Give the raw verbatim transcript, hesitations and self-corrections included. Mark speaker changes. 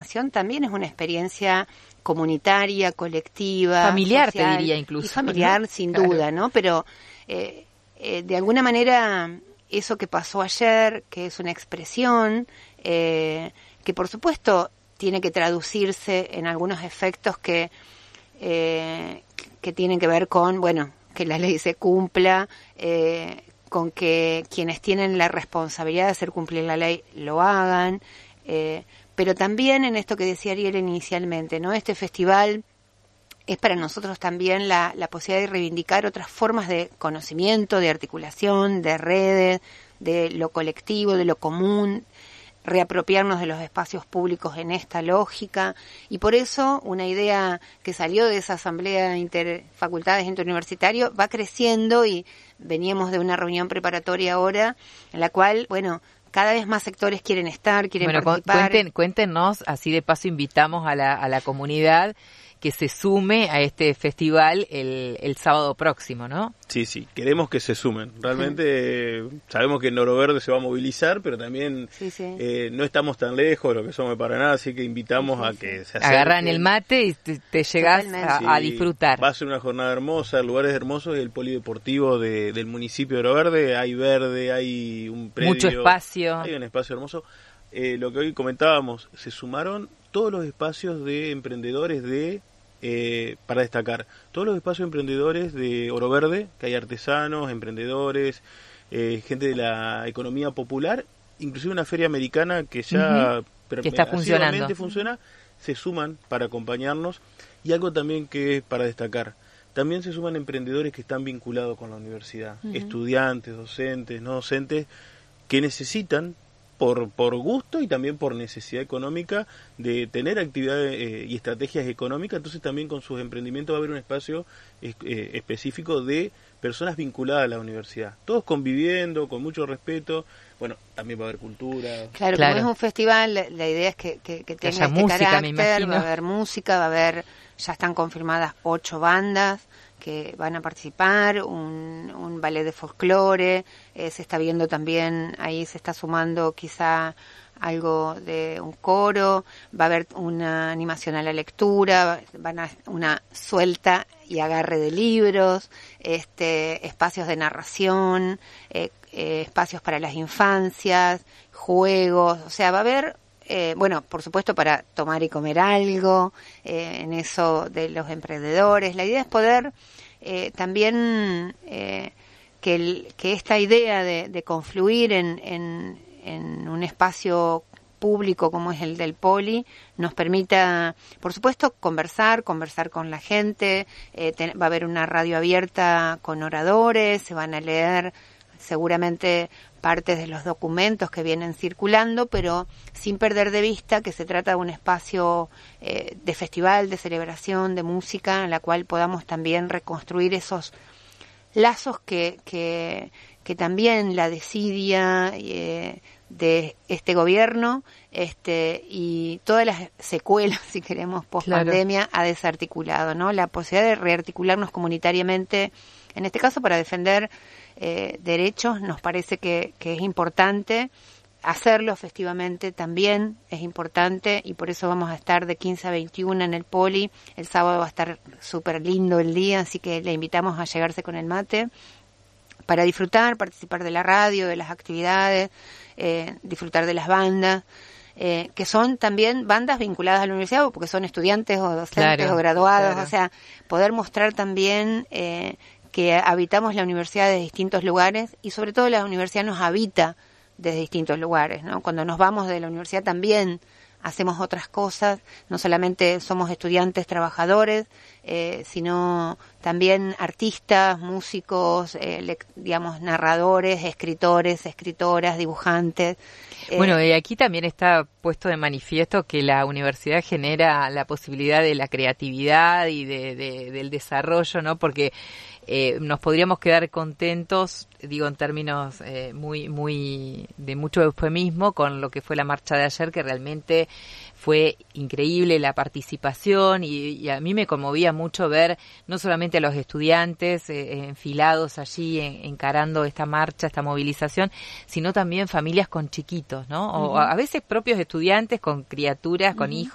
Speaker 1: también es una experiencia comunitaria, colectiva,
Speaker 2: familiar,
Speaker 1: social,
Speaker 2: te diría incluso.
Speaker 1: Y familiar, ¿no? Sin claro. duda, ¿no? Pero eh, eh, de alguna manera eso que pasó ayer, que es una expresión, eh, que por supuesto tiene que traducirse en algunos efectos que eh, que tienen que ver con, bueno, que la ley se cumpla, eh, con que quienes tienen la responsabilidad de hacer cumplir la ley lo hagan, eh, pero también en esto que decía Ariel inicialmente, ¿no? Este festival es para nosotros también la, la posibilidad de reivindicar otras formas de conocimiento, de articulación, de redes, de lo colectivo, de lo común, reapropiarnos de los espacios públicos en esta lógica, y por eso una idea que salió de esa asamblea interfacultades interuniversitario va creciendo, y veníamos de una reunión preparatoria ahora en la cual, bueno, cada vez más sectores quieren estar, quieren
Speaker 2: bueno,
Speaker 1: participar.
Speaker 2: Cuenten, cuéntenos, así de paso invitamos a la, a la comunidad que se sume a este festival el, el sábado próximo, ¿no?
Speaker 3: Sí, sí, queremos que se sumen. Realmente sí. Sabemos que Noro Verde se va a movilizar, pero también sí, sí. Eh, no estamos tan lejos de lo que somos de Paraná, así que invitamos sí, sí, a que sí. se acerquen.
Speaker 2: Agarran el mate y te, te llegás a, sí, a disfrutar.
Speaker 3: Va a ser una jornada hermosa, lugares hermosos, el polideportivo de, del municipio de Noro Verde, hay verde, hay un predio.
Speaker 2: Mucho espacio.
Speaker 3: Hay un espacio hermoso. Eh, lo que hoy comentábamos, se sumaron todos los espacios de emprendedores de Eh, para destacar, todos los espacios emprendedores de Oro Verde, que hay artesanos, emprendedores, eh, gente de la economía popular, inclusive una feria americana que ya
Speaker 2: uh-huh. que está funcionando,
Speaker 3: funciona, se suman para acompañarnos. Y algo también que es para destacar, también se suman emprendedores que están vinculados con la universidad, uh-huh. estudiantes, docentes, no docentes, que necesitan por por gusto y también por necesidad económica de tener actividades eh, y estrategias económicas. Entonces también con sus emprendimientos va a haber un espacio eh, específico de personas vinculadas a la universidad, todos conviviendo con mucho respeto. Bueno, también va a haber cultura.
Speaker 1: Claro, claro. Como es un festival, la, la idea es que, que, que tenga
Speaker 2: que
Speaker 1: este
Speaker 2: música,
Speaker 1: carácter, va a haber música, va a haber, ya están confirmadas ocho bandas que van a participar, un, un ballet de folclore, eh, se está viendo también, ahí se está sumando quizá algo de un coro, va a haber una animación a la lectura, van a una suelta y agarre de libros, este espacios de narración, eh, eh, espacios para las infancias, juegos, o sea, va a haber Eh, bueno, por supuesto para tomar y comer algo, eh, en eso de los emprendedores. La idea es poder eh, también eh, que, el, que esta idea de, de confluir en, en, en un espacio público como es el del Poli nos permita, por supuesto, conversar, conversar con la gente, eh, ten, va a haber una radio abierta con oradores, se van a leer seguramente partes de los documentos que vienen circulando, pero sin perder de vista que se trata de un espacio eh, de festival, de celebración, de música, en la cual podamos también reconstruir esos lazos que, que, que también la desidia eh, de este gobierno este y todas las secuelas, si queremos, post pandemia, claro. ha desarticulado, ¿no? La posibilidad de rearticularnos comunitariamente, en este caso para defender Eh, derechos, nos parece que, que es importante hacerlo festivamente, también es importante, y por eso vamos a estar de quince a veintiuno en el Poli. El sábado va a estar súper lindo el día, así que le invitamos a llegarse con el mate para disfrutar, participar de la radio, de las actividades, eh, disfrutar de las bandas, eh, que son también bandas vinculadas a la universidad, porque son estudiantes o docentes claro, o graduados, claro. O sea, poder mostrar también eh, que habitamos la universidad desde distintos lugares, y sobre todo la universidad nos habita desde distintos lugares, ¿no? Cuando nos vamos de la universidad también hacemos otras cosas, no solamente somos estudiantes, trabajadores, eh, sino también artistas, músicos, eh, le, digamos, narradores, escritores, escritoras, dibujantes.
Speaker 2: Eh, bueno, y aquí también está puesto de manifiesto que la universidad genera la posibilidad de la creatividad y de, de, del desarrollo, ¿no? Porque eh, nos podríamos quedar contentos, digo en términos eh, muy, muy de mucho eufemismo, con lo que fue la marcha de ayer, que realmente fue increíble la participación, y, y a mí me conmovía mucho ver no solamente a los estudiantes eh, enfilados allí en, encarando esta marcha, esta movilización, sino también familias con chiquitos, ¿no? O uh-huh. a veces propios estudiantes con criaturas, uh-huh. con hijos.